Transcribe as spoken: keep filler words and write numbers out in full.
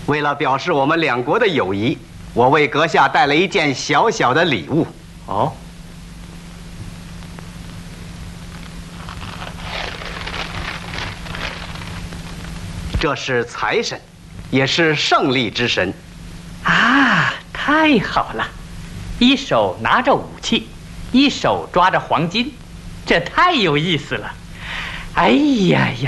为了表示我们两国的友谊，我为阁下带了一件小小的礼物。 哦， 这是财神，也是胜利之神。 啊，太好了！一手拿着武器，一手抓着黄金，这太有意思了。哎呀呀！